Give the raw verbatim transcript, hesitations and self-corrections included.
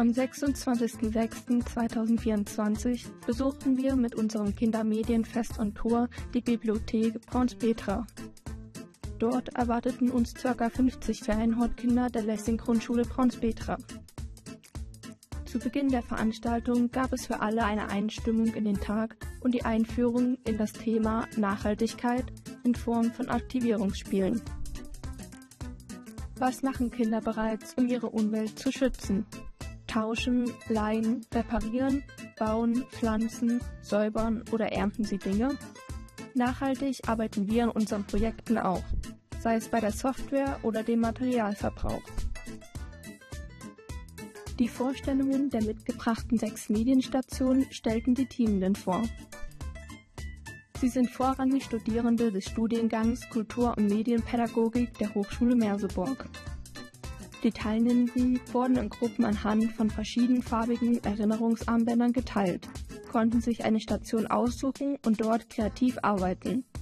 Am sechsundzwanzigsten sechsten zweitausendvierundzwanzig besuchten wir mit unserem Kindermedienfest on Tour die Bibliothek Braunspetra. Dort erwarteten uns ca. fünfzig Ferienhortkinder der Lessing-Grundschule Braunspetra. Zu Beginn der Veranstaltung gab es für alle eine Einstimmung in den Tag und die Einführung in das Thema Nachhaltigkeit in Form von Aktivierungsspielen. Was machen Kinder bereits, um ihre Umwelt zu schützen? Tauschen, leihen, reparieren, bauen, pflanzen, säubern oder ernten sie Dinge? Nachhaltig arbeiten wir an unseren Projekten auch, sei es bei der Software oder dem Materialverbrauch. Die Vorstellungen der mitgebrachten sechs Medienstationen stellten die Teamenden vor. Sie sind vorrangig Studierende des Studiengangs Kultur- und Medienpädagogik der Hochschule Merseburg. Die Teilnehmenden wurden in Gruppen anhand von verschiedenfarbigen Erinnerungsarmbändern geteilt, konnten sich eine Station aussuchen und dort kreativ arbeiten.